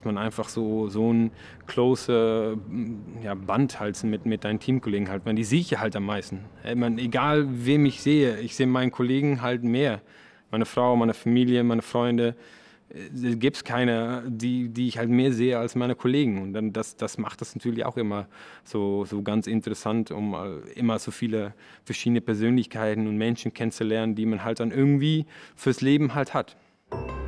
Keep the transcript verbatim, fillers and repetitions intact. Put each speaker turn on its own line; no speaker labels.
Man einfach so so 'n close, äh, ja, Band halt mit mit deinen Teamkollegen halt. Man die sehe ich ja halt am meisten. Äh, man egal wem ich sehe, ich sehe meinen Kollegen halt mehr. Meine Frau, meine Familie, meine Freunde. Äh, gibt's keine, die die ich halt mehr sehe als meine Kollegen. Und dann das das macht das natürlich auch immer so so ganz interessant, um, äh, immer so viele verschiedene Persönlichkeiten und Menschen kennenzulernen, die man halt dann irgendwie fürs Leben halt hat.